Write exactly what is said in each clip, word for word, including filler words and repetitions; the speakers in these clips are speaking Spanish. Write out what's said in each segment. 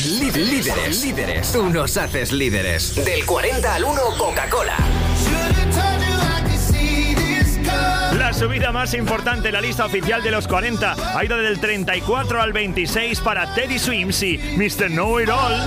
Líderes, líderes, líderes. Tú nos haces líderes. Del cuarenta al uno, Coca-Cola. La subida más importante en la lista oficial de los cuarenta ha ido del treinta y cuatro al veintiséis para Teddy Swims y mister Know It All.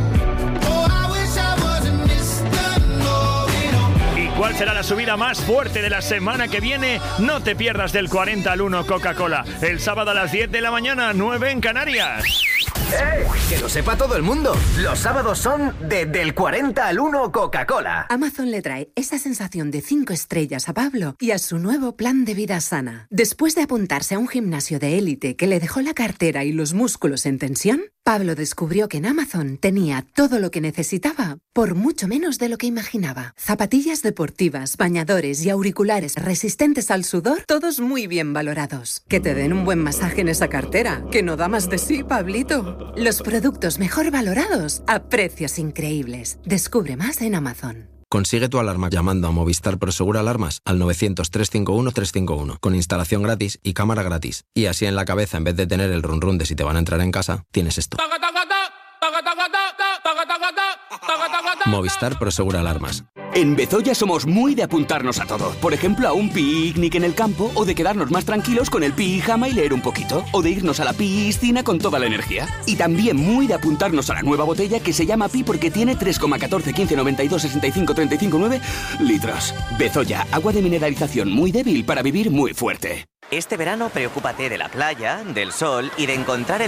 ¿Y cuál será la subida más fuerte de la semana que viene? No te pierdas del cuarenta al uno Coca-Cola. El sábado a las diez de la mañana, nueve en Canarias. ¡Eh! Que lo sepa todo el mundo. Los sábados son de Del cuarenta al uno Coca-Cola. Amazon le trae esa sensación de cinco estrellas a Pablo y a su nuevo plan de vida sana. Después de apuntarse a un gimnasio de élite que le dejó la cartera y los músculos en tensión, Pablo descubrió que en Amazon tenía todo lo que necesitaba por mucho menos de lo que imaginaba. Zapatillas deportivas, bañadores y auriculares resistentes al sudor, todos muy bien valorados. Que te den un buen masaje en esa cartera, que no da más de sí, Pablito. Los productos mejor valorados a precios increíbles. Descubre más en Amazon. Consigue tu alarma llamando a Movistar Prosegur Alarmas al novecientos, trescientos cincuenta y uno, trescientos cincuenta y uno, con instalación gratis y cámara gratis. Y así en la cabeza, en vez de tener el run run de si te van a entrar en casa, tienes esto. Movistar Prosegur Alarmas. En Bezoya somos muy de apuntarnos a todo. Por ejemplo, a un picnic en el campo, o de quedarnos más tranquilos con el pijama y leer un poquito, o de irnos a la piscina con toda la energía. Y también muy de apuntarnos a la nueva botella que se llama Pi porque tiene tres coma catorce, quince, noventa y dos, sesenta y cinco, treinta y cinco, nueve litros. Bezoya, agua de mineralización muy débil para vivir muy fuerte. Este verano preocúpate de la playa, del sol y de encontrar el